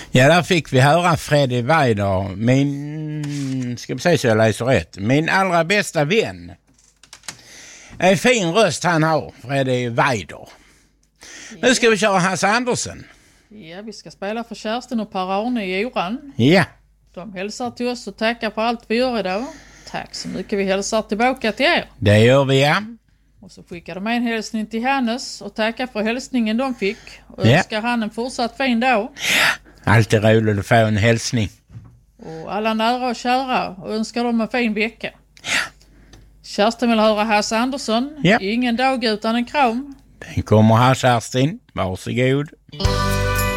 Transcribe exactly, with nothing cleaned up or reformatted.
Ja, där fick vi höra Freddy Weider, min, ska vi säga så jag läser rätt, min allra bästa vän. En fin röst han har, Freddy Weider. Ja. Nu ska vi köra Hasse Andersson. Ja, vi ska spela för Kerstin och Per-Arne i Oran. Ja. De hälsar till oss och tackar för allt vi gör idag. Tack så mycket, vi hälsar tillbaka till er. Det gör vi, ja. Och så skickar de en hälsning till Hannes och tackar för hälsningen de fick. Och ja. önskar han en fortsatt fin dag. Ja, alltid roligt att få en hälsning. Och alla nära och kära och önskar dem en fin vecka. Ja. Kerstin vill höra Hasse Andersson. Ja. Ingen dag utan en kram. Den kommer här, Kerstin. Varsågod.